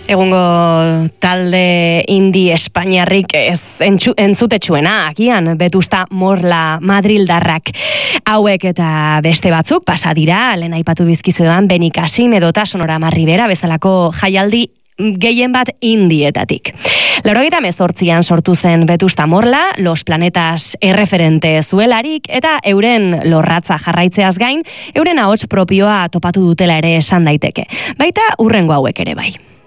Egungo talde indie espainiarrik ez entzutetsuena, agian Vetusta Morla madrildarrak. Hauek eta beste batzuk pasa dira, lehen aipatu bizkizuetan Beni Kasim edota Sonora Marribera bezalako jaialdi gehien bat indietatik. 1998an sortu zen Vetusta Morla, Los Planetas erreferente zuelarik eta euren lorratza jarraitzeaz gain, euren ahots propioa topatu dutela ere esan daiteke. Baita hurrengo hauek ere bai.